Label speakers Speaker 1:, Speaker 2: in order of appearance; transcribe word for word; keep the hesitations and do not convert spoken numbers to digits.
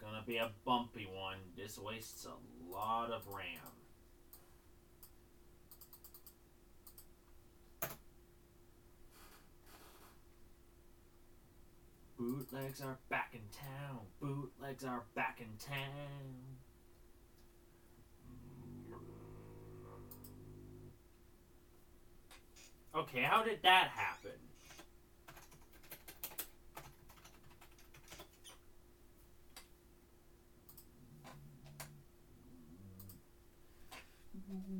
Speaker 1: gonna be a bumpy one. This wastes a lot of RAM. Bootlegs are back in town. Bootlegs are back in town. Okay, how did that happen?